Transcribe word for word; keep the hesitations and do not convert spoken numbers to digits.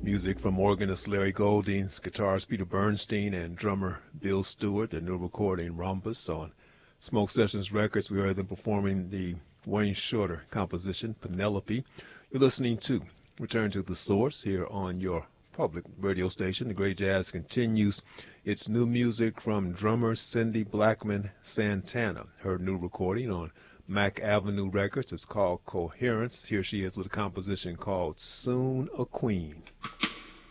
Music from organist Larry Golding, guitarist Peter Bernstein, and drummer Bill Stewart. Their new recording, Rhombus, on Smoke Sessions Records. We heard them performing the Wayne Shorter composition, Penelope. You're listening to Return to the Source here on your public radio station. The Great Jazz continues. It's new music from drummer Cindy Blackman Santana. Her new recording on Mack Avenue Records is called Coherence. Here she is with a composition called Soon a Queen.